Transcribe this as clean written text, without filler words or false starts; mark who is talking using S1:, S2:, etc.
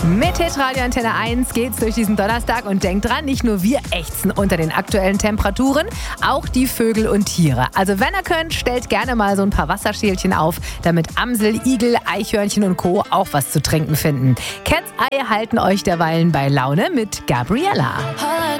S1: Mit Hitradio Antenne 1 geht's durch diesen Donnerstag und denkt dran, nicht nur wir ächzen unter den aktuellen Temperaturen, auch die Vögel und Tiere. Also wenn ihr könnt, stellt gerne mal so ein paar Wasserschälchen auf, damit Amsel, Igel, Eichhörnchen und Co. auch was zu trinken finden. Cat's Eye halten euch derweilen bei Laune mit Gabriella.